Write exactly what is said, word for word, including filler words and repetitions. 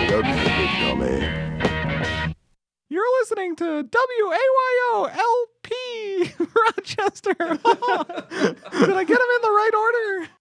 You're listening to W A Y O L P Rochester. Did I get them in the right order?